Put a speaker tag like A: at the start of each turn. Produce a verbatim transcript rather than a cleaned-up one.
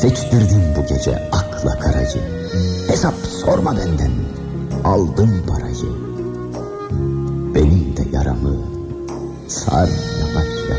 A: Seçtirdin bu gece akla karayı. Hesap sorma benden, aldım parayı. Benim de yaramı sar yavaş yavaş.